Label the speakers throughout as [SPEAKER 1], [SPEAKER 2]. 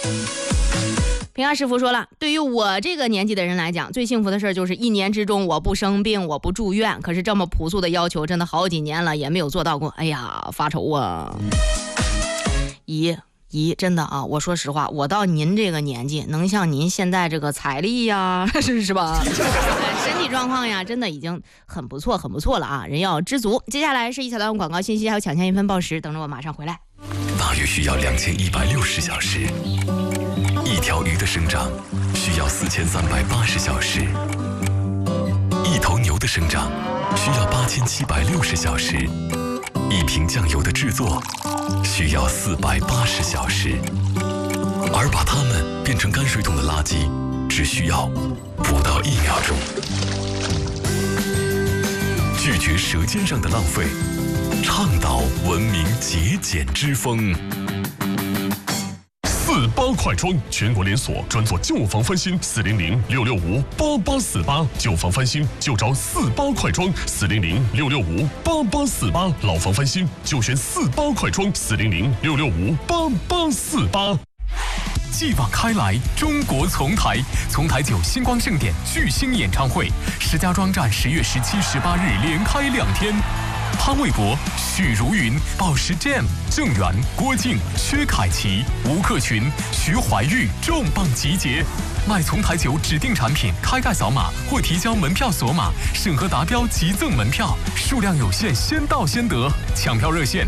[SPEAKER 1] 平安师傅说了，对于我这个年纪的人来讲，最幸福的事就是1年之中我不生病，我不住院。可是这么朴素的要求，真的好几年了也没有做到过。哎呀，发愁啊！姨，真的啊，我说实话，我到您这个年纪，能像您现在这个财力呀，是吧？身体状况呀，真的已经很不错了啊！人要知足。接下来是一小段广告信息，还有抢1分报时，等着我马上回来。
[SPEAKER 2] 大约需要2160小时，一条鱼的生长需要4380小时，一头牛的生长需要8760小时，一瓶酱油的制作需要480小时，而把它们变成泔水桶的垃圾只需要不到1秒钟。拒绝舌尖上的浪费，倡导文明节俭之风。
[SPEAKER 3] 48快装全国连锁，专做旧房翻新，400-665-8848，旧房翻新就找48快装，400-665-8848，老房翻新就选48快装，400-665-8848。
[SPEAKER 4] 继往开来，中国丛台酒星光盛典巨星演唱会，石家庄站10月17、18日连开2天。潘玮柏、许茹芸、宝石 Jam、郑源、郭靖、薛凯琪、吴克群、徐怀钰重磅集结。买丛台酒指定产品，开盖扫码或提交门票锁码，审核达标即赠门票，数量有限，先到先得。抢票热线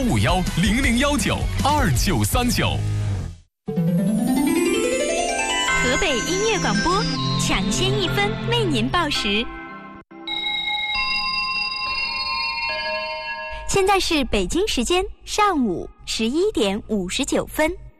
[SPEAKER 4] 151-0019-2939。
[SPEAKER 5] 河北音乐广播抢先1分为您报时。现在是北京时间上午11点59分。